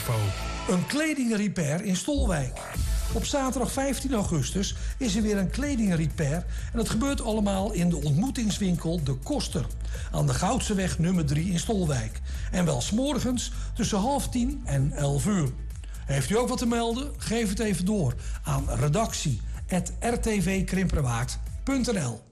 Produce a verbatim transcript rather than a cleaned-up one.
Info. Een kledingrepair in Stolwijk. Op zaterdag vijftien augustus is er weer een kledingrepair en dat gebeurt allemaal in de ontmoetingswinkel De Koster aan de Goudseweg nummer drie in Stolwijk. En wel 's morgens tussen half tien en elf uur. Heeft u ook wat te melden? Geef het even door aan redactie apenstaartje r t v krimperwaard punt n l.